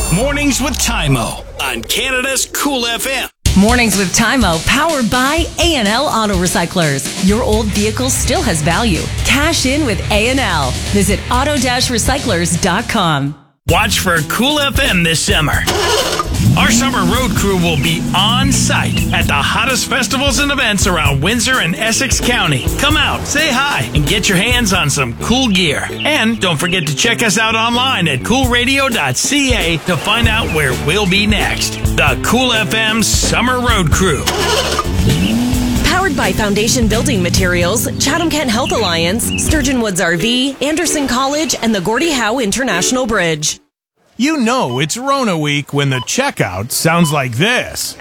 Mornings with Tymo on Canada's Cool FM. Mornings with Tymo, powered by A&L Auto Recyclers. Your old vehicle still has value. Cash in with A&L. Visit auto-recyclers.com. Watch for Cool FM this summer. Our summer road crew will be on site at the hottest festivals and events around Windsor and Essex County. Come out, say hi, and get your hands on some cool gear. And don't forget to check us out online at coolradio.ca to find out where we'll be next. The Cool FM Summer Road Crew. Powered by Foundation Building Materials, Chatham-Kent Health Alliance, Sturgeon Woods RV, Anderson College, and the Gordie Howe International Bridge. You know it's Rona week when the checkout sounds like this.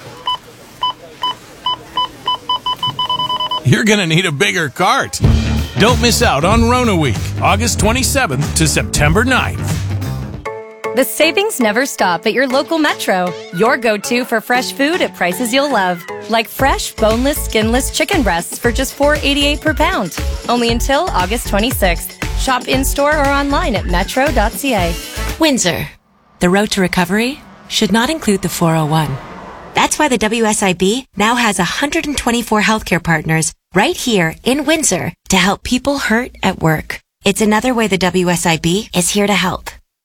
You're gonna need a bigger cart. Don't miss out on Rona week, August 27th to September 9th. The savings never stop at your local Metro. Your go-to for fresh food at prices you'll love. Like fresh, boneless, skinless chicken breasts for just $4.88 per pound. Only until August 26th. Shop in-store or online at metro.ca. Windsor. The road to recovery should not include the 401. That's why the WSIB now has 124 healthcare partners right here in Windsor to help people hurt at work. It's another way the WSIB is here to help.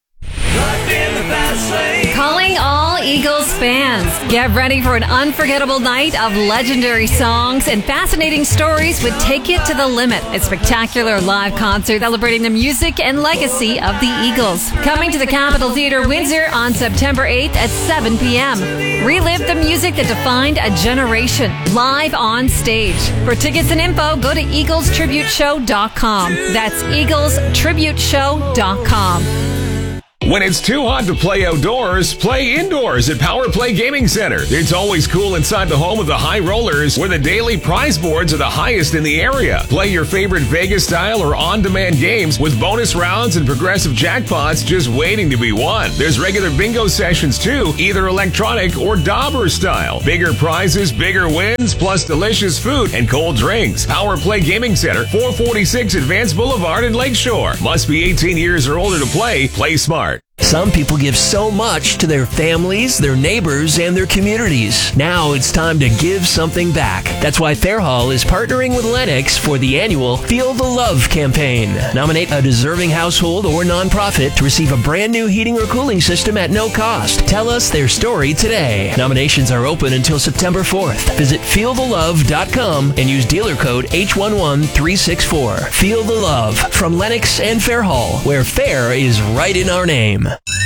Calling all Eagles fans. Get ready for an unforgettable night of legendary songs and fascinating stories with Take It to the Limit, a spectacular live concert celebrating the music and legacy of the Eagles. Coming to the Capitol Theatre, Windsor on September 8th at 7 p.m. Relive the music that defined a generation, live on stage. For tickets and info, go to eaglestributeshow.com. That's eaglestributeshow.com. When it's too hot to play outdoors, play indoors at Power Play Gaming Center. It's always cool inside the home of the High Rollers, where the daily prize boards are the highest in the area. Play your favorite Vegas-style or on-demand games with bonus rounds and progressive jackpots just waiting to be won. There's regular bingo sessions too, either electronic or Dauber style. Bigger prizes, bigger wins, plus delicious food and cold drinks. Power Play Gaming Center, 446 Advance Boulevard in Lakeshore. Must be 18 years or older to play. Play smart. Some people give so much to their families, their neighbors, and their communities. Now it's time to give something back. That's why Fairhall is partnering with Lennox for the annual Feel the Love campaign. Nominate a deserving household or nonprofit to receive a brand new heating or cooling system at no cost. Tell us their story today. Nominations are open until September 4th. Visit feelthelove.com and use dealer code H11364. Feel the Love from Lennox and Fairhall, where fair is right in our name.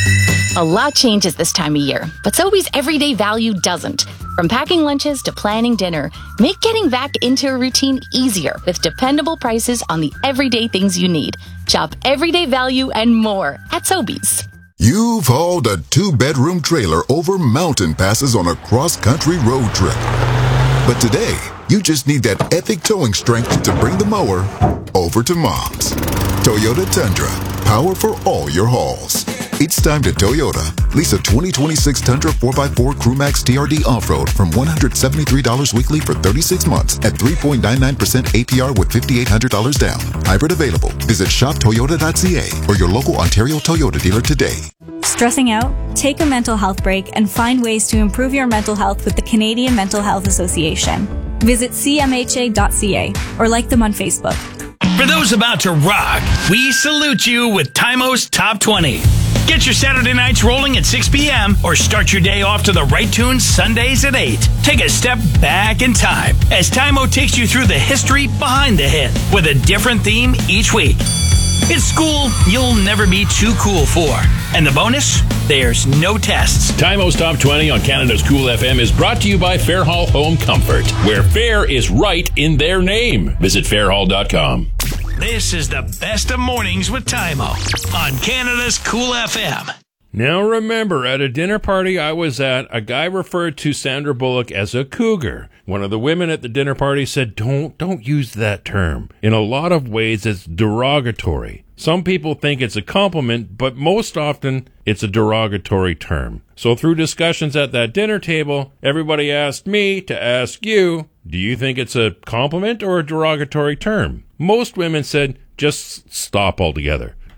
A lot changes this time of year, but Sobeys everyday value doesn't. From packing lunches to planning dinner, make getting back into a routine easier with dependable prices on the everyday things you need. Shop everyday value and more at Sobeys. You've hauled a 2-bedroom trailer over mountain passes on a cross-country road trip. But today, you just need that epic towing strength to bring the mower over to Mom's. Toyota Tundra, power for all your hauls. It's time to Toyota. Lease a 2026 Tundra 4x4 CrewMax TRD Off-Road from $173 weekly for 36 months at 3.99% APR with $5,800 down. Hybrid available. Visit shoptoyota.ca or your local Ontario Toyota dealer today. Stressing out? Take a mental health break and find ways to improve your mental health with the Canadian Mental Health Association. Visit cmha.ca or like them on Facebook. For those about to rock, we salute you with Tymo's Top 20. Get your Saturday nights rolling at 6 p.m. or start your day off to the right tunes Sundays at 8. Take a step back in time as Tymo takes you through the history behind the hit with a different theme each week. It's school you'll never be too cool for. And the bonus? There's no tests. Tymo's Top 20 on Canada's Cool FM is brought to you by Fairhall Home Comfort, where fair is right in their name. Visit fairhall.com. This is the best of mornings with Tymo on Canada's Cool FM. Now remember, at a dinner party I was at, a guy referred to Sandra Bullock as a cougar. One of the women at the dinner party said, don't use that term. In a lot of ways, it's derogatory. Some people think it's a compliment, but most often it's a derogatory term. So through discussions at that dinner table, everybody asked me to ask you, do you think it's a compliment or a derogatory term? Most women said, just stop altogether.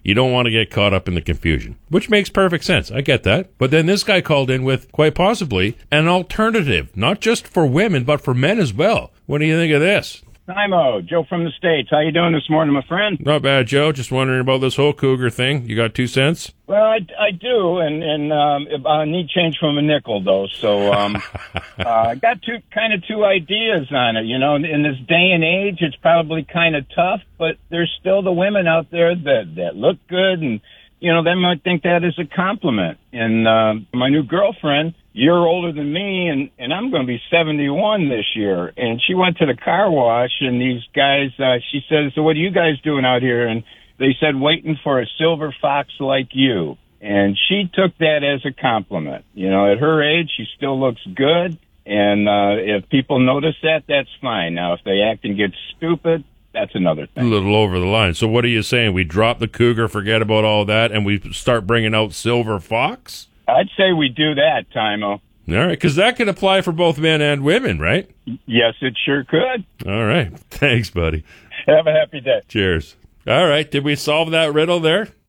You don't want to get caught up in the confusion, which makes perfect sense. I get that. But then this guy called in with, quite possibly, an alternative, not just for women, but for men as well. What do you think of this? Timo, Joe from the States. How you doing this morning, my friend? Not bad, Joe. Just wondering about this whole cougar thing. You got 2 cents? Well, I do, and I need change from a nickel, though. So I got two ideas on it. You know, in this day and age, it's probably kind of tough, but there's still the women out there that look good, and, you know, they might think that is a compliment. And my new girlfriend, you're older than me, and I'm going to be 71 this year. And she went to the car wash, and these guys, she says, so what are you guys doing out here? And they said, waiting for a silver fox like you. And she took that as a compliment. You know, at her age, she still looks good. And if people notice that, that's fine. Now, if they act and get stupid, that's another thing. A little over the line. So what are you saying? We drop the cougar, forget about all that, and we start bringing out silver fox? I'd say we do that, Timo. All right, because that could apply for both men and women, right? Yes, it sure could. All right. Thanks, buddy. Have a happy day. Cheers. All right. Did we solve that riddle there?